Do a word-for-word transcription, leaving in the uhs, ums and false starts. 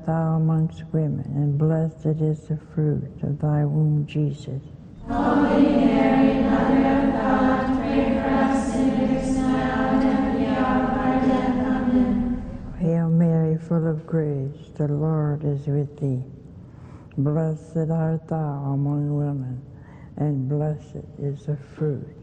thou amongst women, and blessed is the fruit of thy womb, Jesus. Holy Mary, Mother of God, pray for us sinners now and at the hour of our death. Amen. Hail Mary, full of grace, the Lord is with thee. Blessed art thou among women, and blessed is the fruit